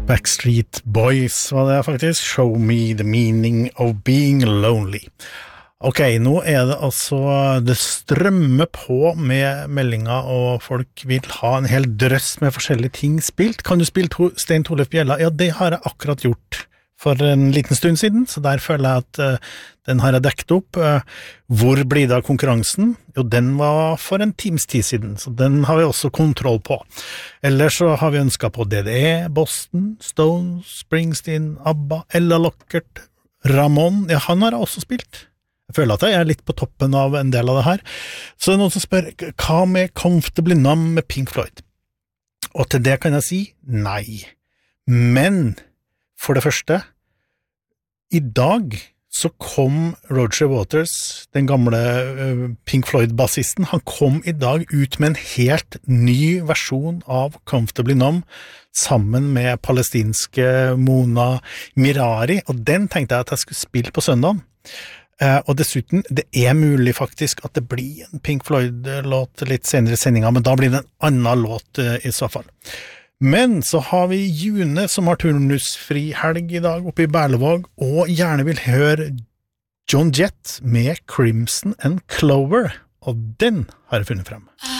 Backstreet Boys var det faktisk. Show me the meaning of being lonely. Ok, nå det altså, det strømmer på med meldinger, og folk vil ha en hel drøss med forskjellige ting spilt. Kan du spille Stein Torleif Bjella? Ja, det har jeg akkurat gjort for en liten stund siden, så der føler jeg at den har jeg dekket opp. Hvor blir det av konkurransen? Jo, den var for en times tid siden, så den har vi også kontroll på. Ellers så har vi ønsket på DDE, Boston, Stones, Springsteen, ABBA, Ella Lockert, Ramon. Ja, han har jeg også spilt. Jeg føler at jeg litt på toppen av en del av det her. Så det noen som spør, hva med Comfortably Numb med Pink Floyd? Og til det kan jeg si nei. Men for det første, i dag så kom Roger Waters, den gamle Pink Floyd-bassisten, han kom i dag ut med en helt ny versjon av Comfortably Numb sammen med palestinske Mona Mirari, og den tenkte jeg at jeg skulle spille på søndagen. Og dessuten, det mulig faktisk at det blir en Pink Floyd-låt litt senere i sendingen, men da blir det en annen låt i så fall. Men så har vi June som har turnusfri helg i dag oppe i Berlevåg, og gjerne vil høre John Jett med Crimson and Clover, og den har jeg funnet frem.